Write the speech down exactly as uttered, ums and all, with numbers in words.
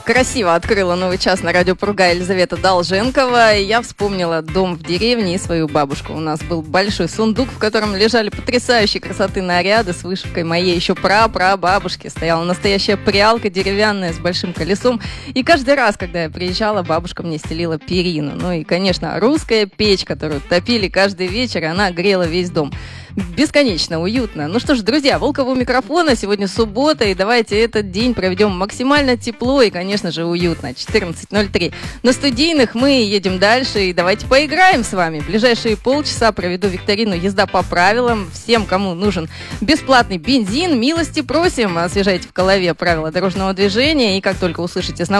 Красиво открыла новый час на радио Пурга Елизавета Долженкова. И я вспомнила дом в деревне и свою бабушку. У нас был большой сундук, в котором лежали потрясающие красоты наряды с вышивкой моей еще пра-пра-бабушки. Стояла настоящая прялка деревянная с большим колесом. И каждый раз, когда я приезжала, бабушка мне стелила перину. Ну и, конечно, русская печь, которую топили каждый вечер, она грела весь дом. Бесконечно уютно. Ну что ж, друзья, Волкова у микрофона. Сегодня суббота, и давайте этот день проведем максимально тепло и, конечно же, уютно. четырнадцать ноль три. На студийных мы едем дальше, и давайте поиграем с вами. В ближайшие полчаса проведу викторину «Езда по правилам». Всем, кому нужен бесплатный бензин, милости просим. Освежайте в голове правила дорожного движения, и как только услышите знакомые